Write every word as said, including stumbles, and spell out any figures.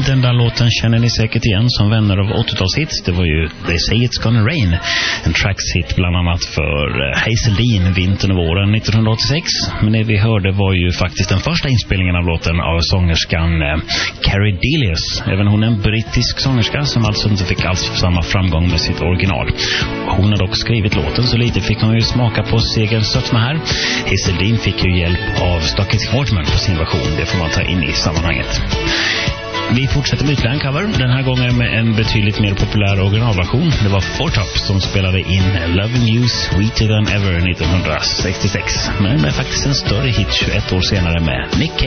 Den där låten känner ni säkert igen som vänner av åttiotalshits. Det var ju They Say It's Gonna Rain, en trackshit bland annat för Hazel Dean vintern och våren nittonhundraåttiosex. Men det vi hörde var ju faktiskt den första inspelningen av låten av sångerskan Carrie Delius. Även hon är en brittisk sångerska som alltså inte fick alls samma framgång med sitt original. Hon har dock skrivit låten, så lite fick hon ju smaka på segerns sötma här. Hazel Dean fick ju hjälp av Stockett Hartman på sin version. Det får man ta in i sammanhanget. Vi fortsätter med ytterligare en cover, den här gången med en betydligt mer populär originalversion. Det var Four Top som spelade in Loving You Sweeter Than Ever nittonhundrasextiosex. Men med faktiskt en större hit tjugoett år senare med Nick Cave.